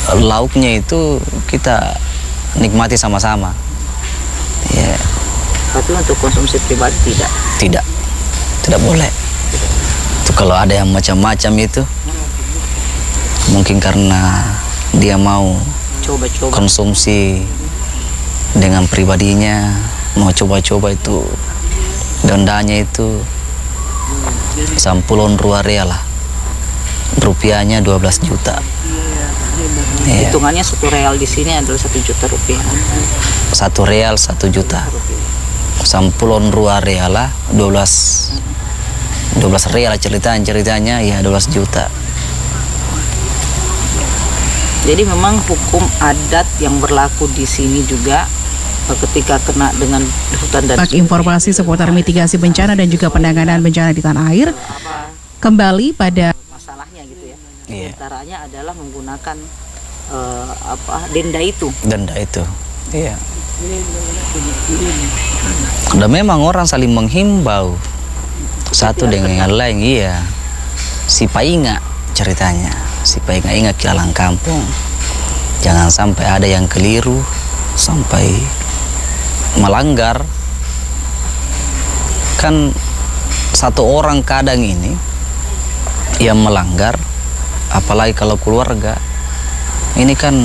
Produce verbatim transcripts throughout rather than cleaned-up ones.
lauknya itu kita nikmati sama-sama. Ya. Tapi untuk konsumsi pribadi tidak? Tidak, tidak boleh. Itu kalau ada yang macam-macam itu, mungkin karena dia mau coba-coba konsumsi dengan pribadinya, mau coba-coba itu, dendanya itu sampulon dua real lah, rupiahnya dua belas juta. Ya. Hitungannya satu real di sini adalah satu juta rupiah. Satu real satu juta. Sampulon dua real lah, dua belas dua belas real ceritanya ceritanya ya dua belas juta. Jadi memang hukum adat yang berlaku di sini juga ketika kena dengan hutan dan informasi seputar mitigasi bencana dan juga penanganan bencana di tanah air kembali pada masalahnya gitu ya. Iya. Antaranya adalah menggunakan uh, apa denda itu. Denda itu. Iya. Dan memang orang saling menghimbau satu dengan yang lain, iya. Si painga ceritanya, si painga ingat kilalang kampung. Jangan sampai ada yang keliru sampai melanggar. Kan satu orang kadang ini yang melanggar, apalagi kalau keluarga, ini kan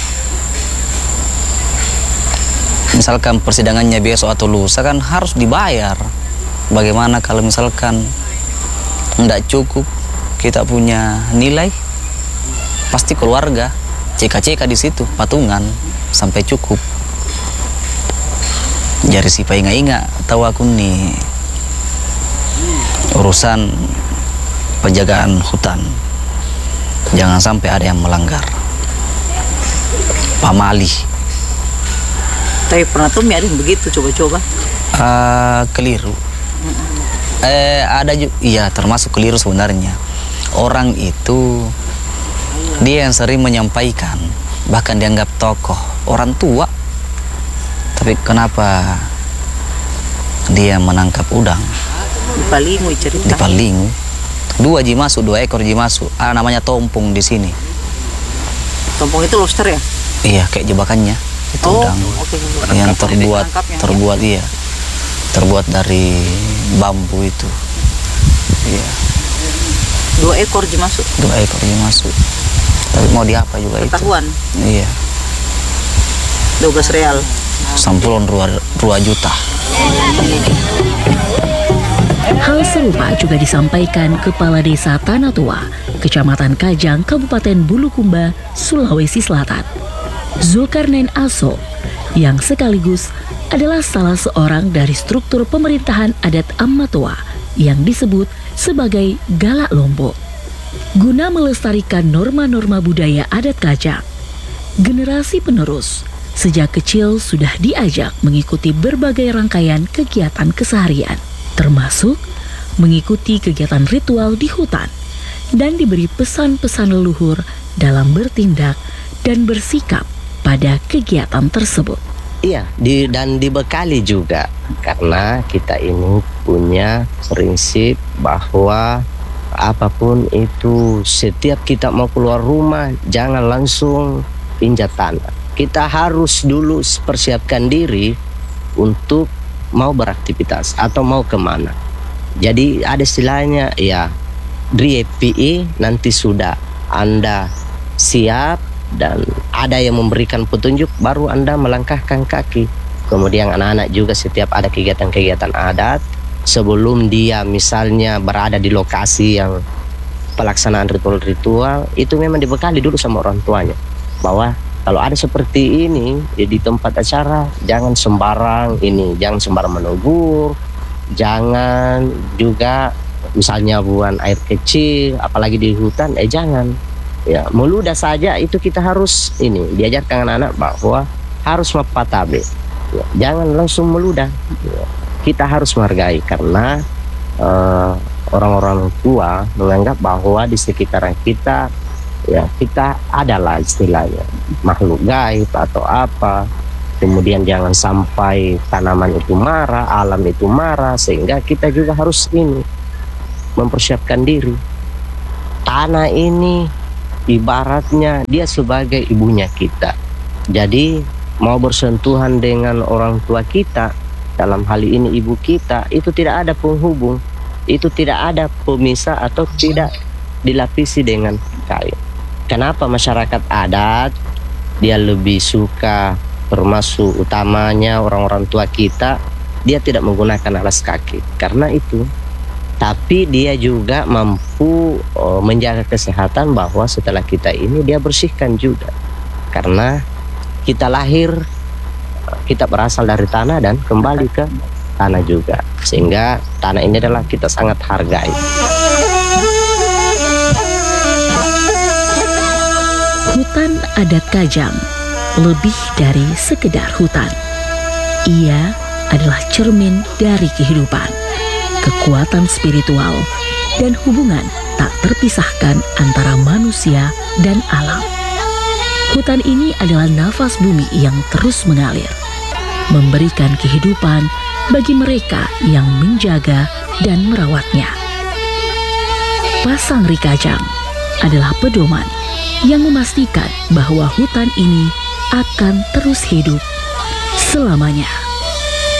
misalkan persidangannya besok atau lusa kan harus dibayar. Bagaimana kalau misalkan tidak cukup kita punya nilai, pasti keluarga cek-cek di situ patungan sampai cukup. Jari si painga-inga tahu aku nih urusan penjagaan hutan, jangan sampai ada yang melanggar. Pamali. Tapi pernah tuh miarin begitu coba-coba? Uh, keliru. Eh ada juga, iya termasuk keliru sebenarnya. Orang itu dia yang sering menyampaikan, bahkan dianggap tokoh, orang tua. Tapi kenapa dia menangkap udang? Di Palingu cerita. Di Palingu. Dua ji masuk, dua ekor ji masuk. Ah, namanya tompong di sini. Tompong itu lobster ya? Iya, kayak jebakannya. Itu oh, udang. Okay. Yang terbuat terbuat iya. Terbuat dari bambu itu. Iya. Dua ekor ji masuk. Dua ekor ji masuk. Tapi mau diapa juga itu? Ketahuan. Iya. dua belas real. Sampulon dua juta. Hal serupa juga disampaikan Kepala Desa Tanah Tua, Kecamatan Kajang, Kabupaten Bulukumba, Sulawesi Selatan, Zulkarnain Aso, yang sekaligus adalah salah seorang dari struktur pemerintahan adat Ammatua yang disebut sebagai Galak Lombok. Guna melestarikan norma-norma budaya adat Kajang, generasi penerus sejak kecil sudah diajak mengikuti berbagai rangkaian kegiatan keseharian, termasuk mengikuti kegiatan ritual di hutan dan diberi pesan-pesan leluhur dalam bertindak dan bersikap pada kegiatan tersebut. Iya, di, dan dibekali juga karena kita ini punya prinsip bahwa apapun itu, setiap kita mau keluar rumah jangan langsung injak tanah. Kita harus dulu persiapkan diri untuk mau beraktivitas atau mau kemana. Jadi ada istilahnya ya, D R P I nanti sudah Anda siap dan ada yang memberikan petunjuk baru Anda melangkahkan kaki. Kemudian anak-anak juga setiap ada kegiatan-kegiatan adat, sebelum dia misalnya berada di lokasi yang pelaksanaan ritual-ritual, itu memang dibekali dulu sama orang tuanya bahwa kalau ada seperti ini ya, di tempat acara jangan sembarang ini, jangan sembarang menegur, jangan juga misalnya buang air kecil, apalagi di hutan, eh jangan. Ya, meludah saja itu kita harus ini diajarkan anak-anak bahwa harus mapatabe. Ya, jangan langsung meludah. Ya, kita harus menghargai karena uh, orang-orang tua menganggap bahwa di sekitaran kita ya kita adalah istilahnya makhluk gaib atau apa. Kemudian jangan sampai tanaman itu marah, alam itu marah, sehingga kita juga harus ini mempersiapkan diri. Tanah ini ibaratnya dia sebagai ibunya kita. Jadi mau bersentuhan dengan orang tua kita, dalam hal ini ibu kita, itu tidak ada penghubung, itu tidak ada pemisah atau tidak dilapisi dengan kain. Kenapa masyarakat adat dia lebih suka, termasuk utamanya orang-orang tua kita, dia tidak menggunakan alas kaki karena itu. Tapi dia juga mampu oh, menjaga kesehatan bahwa setelah kita ini dia bersihkan juga. Karena kita lahir, kita berasal dari tanah dan kembali ke tanah juga. Sehingga tanah ini adalah kita sangat hargai. Hutan adat Kajang lebih dari sekedar hutan. Ia adalah cermin dari kehidupan, kekuatan spiritual, dan hubungan tak terpisahkan antara manusia dan alam. Hutan ini adalah nafas bumi yang terus mengalir, memberikan kehidupan bagi mereka yang menjaga dan merawatnya. Pasangri Kajang adalah pedoman yang memastikan bahwa hutan ini akan terus hidup selamanya.